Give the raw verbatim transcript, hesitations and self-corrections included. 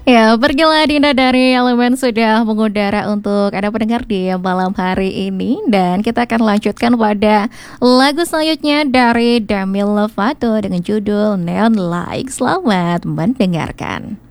Ya, pergilah Dinda dari Elemen sudah mengudara untuk Anda pendengar di malam hari ini. Dan kita akan lanjutkan pada lagu selanjutnya dari Demi Lovato dengan judul Neon Like. Selamat mendengarkan.